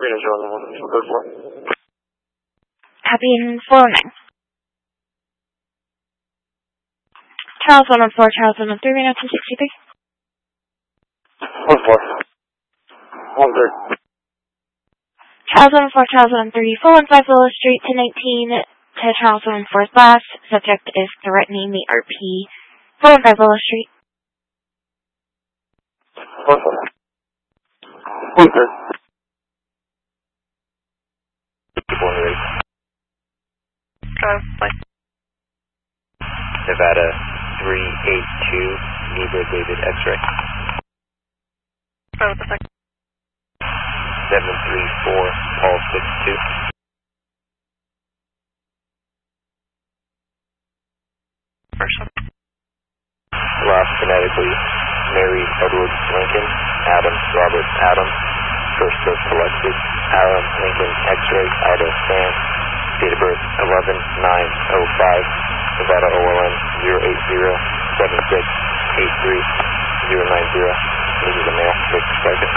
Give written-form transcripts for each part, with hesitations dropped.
Cabin 409. Charles 114, Charles 113, Reno 263. 1-4. 1-3. Charles 114, Charles 113, 415 Willow Street, 1018 to Charles 114's last. Subject is threatening the RP. 415 Willow Street. 1-4. 1-3. Nevada 382, Libra David X-ray. 734, Paul 62. Last phonetically, Mary Edward Lincoln, Adam Robert Adam. First birth selected, Alan Lincoln X-ray, Ida Sam. Date of birth 11/9/05. Nevada OLN 080-7683-090. This is a male, 6 seconds.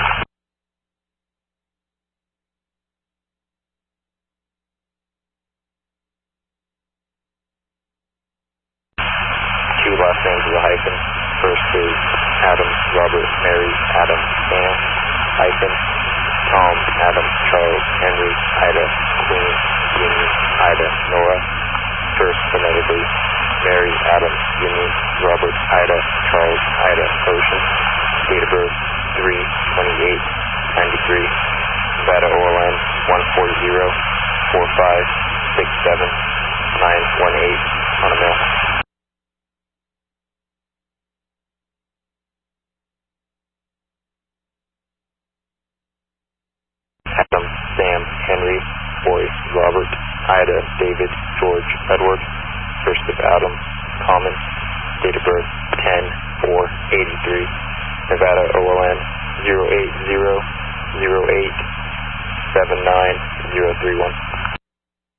Two last names with a hyphen. First is Adam Robert Mary Adam Sam hyphen. Tom Adam Charles Henry Ida Queen Union Ida Nora. First phonetically, Mary Adam Union Robert Ida Charles Ida Ocean. Date of birth 3/28/93. Nevada OLN 140-4567-918 on a male. Adam Sam Henry Boy Robert Ida David George Edward. First of Adam Common. Date of birth 10/4/83. Nevada OLN 080-08-79031.